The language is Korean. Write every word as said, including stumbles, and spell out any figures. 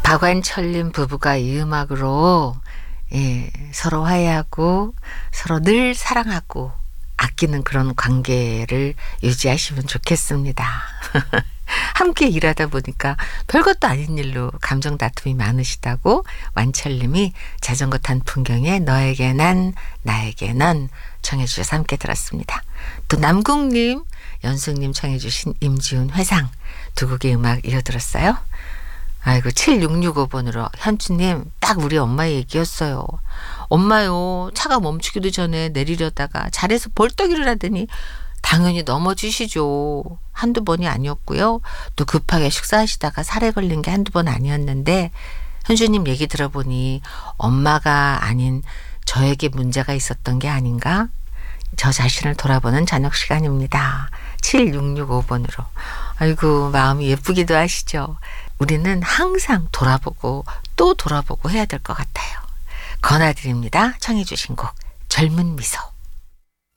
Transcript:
박완철님 부부가 이 음악으로 예, 서로 화해하고 서로 늘 사랑하고 아끼는 그런 관계를 유지하시면 좋겠습니다. 함께 일하다 보니까 별것도 아닌 일로 감정 다툼이 많으시다고 완철님이 자전거 탄 풍경에 너에게 난 나에게 넌 청해 주셔서 함께 들었습니다. 또 남궁님, 연숙님 청해 주신 임지훈 회상 두 곡의 음악 이어들었어요. 아이고 칠육육오 번으로 현주님 딱 우리 엄마 얘기였어요. 엄마요 차가 멈추기도 전에 내리려다가 자리에서 벌떡 일어나더니 당연히 넘어지시죠. 한두 번이 아니었고요. 또 급하게 식사하시다가 살에 걸린 게 한두 번 아니었는데 현주님 얘기 들어보니 엄마가 아닌 저에게 문제가 있었던 게 아닌가? 저 자신을 돌아보는 저녁 시간입니다. 칠육육오 번으로. 아이고 마음이 예쁘기도 하시죠. 우리는 항상 돌아보고 또 돌아보고 해야 될 것 같아요. 권하드립니다. 청해 주신 곡 젊은 미소.